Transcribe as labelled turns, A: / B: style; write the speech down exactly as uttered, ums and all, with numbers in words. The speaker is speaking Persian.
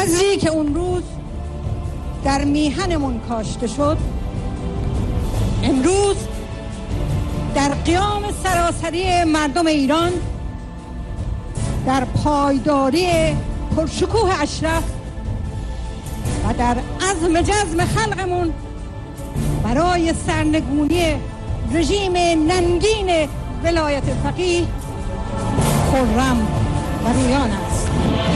A: بذری که اون روز در میهنمون کاشته شد، امروز در قیام سراسری مردم ایران، در پایداری پرشکوه اشرف و در عزم جزم خلقمون برای سرنگونی رژیم ننگین ولایت فقیه خرم و رویان است.